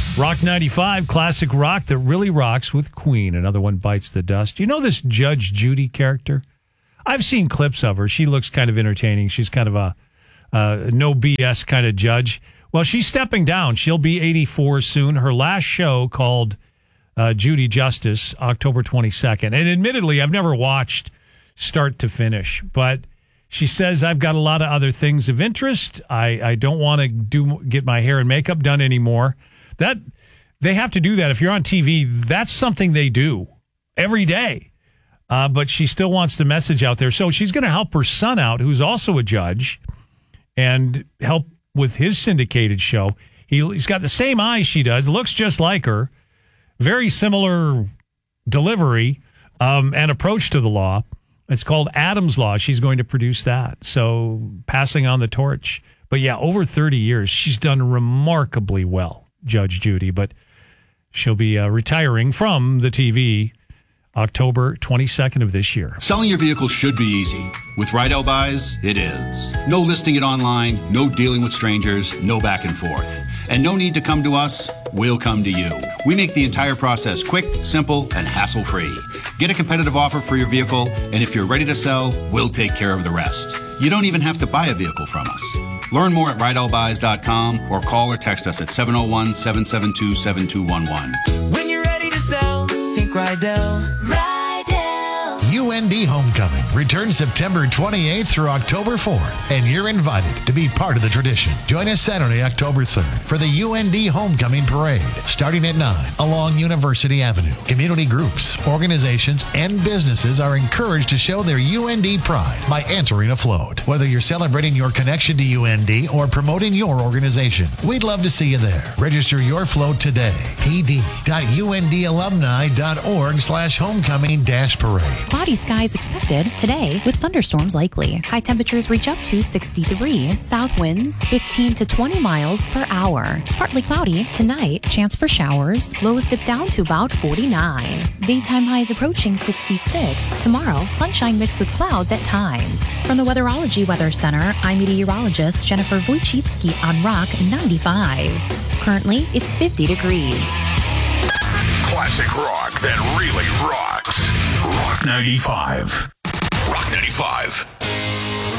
Rock 95, classic rock that really rocks with Queen. Another one bites the dust. You know this Judge Judy character? I've seen clips of her. She looks kind of entertaining. She's kind of a no BS kind of judge. Well, she's stepping down. She'll be 84 soon. Her last show called Judy Justice, October 22nd. And admittedly, I've never watched start to finish, but she says, I've got a lot of other things of interest. I don't want to get my hair and makeup done anymore. That they have to do that. If you're on TV, that's something they do every day. But she still wants the message out there. So she's going to help her son out, who's also a judge, and help with his syndicated show. He's got the same eyes she does, looks just like her, very similar delivery and approach to the law. It's called Adam's Law. She's going to produce that. So passing on the torch. But yeah, over 30 years, she's done remarkably well, Judge Judy. But she'll be retiring from the TV October 22nd of this year. Selling your vehicle should be easy. With Rydell Buys, it is. No listing it online, no dealing with strangers, no back and forth. And no need to come to us, we'll come to you. We make the entire process quick, simple, and hassle-free. Get a competitive offer for your vehicle, and if you're ready to sell, we'll take care of the rest. You don't even have to buy a vehicle from us. Learn more at RydellBuys.com or call or text us at 701-772-7211. When you're ready to sell, think Rydell. UND Homecoming returns September 28th through October 4th, and you're invited to be part of the tradition. Join us Saturday, October 3rd for the UND Homecoming Parade, starting at 9 along University Avenue. Community groups, organizations, and businesses are encouraged to show their UND pride by entering a float. Whether you're celebrating your connection to UND or promoting your organization, we'd love to see you there. Register your float today. pd.undalumni.org/homecoming-parade. Cloudy skies expected today with thunderstorms likely. High temperatures reach up to 63. South winds 15 to 20 miles per hour. Partly cloudy tonight. Chance for showers. Lows dip down to about 49. Daytime highs approaching 66. Tomorrow, sunshine mixed with clouds at times. From the Weatherology Weather Center, I'm meteorologist Jennifer Wojcicki on Rock 95. Currently, it's 50 degrees. Classic rock that really rocks. Rock 95. Rock 95.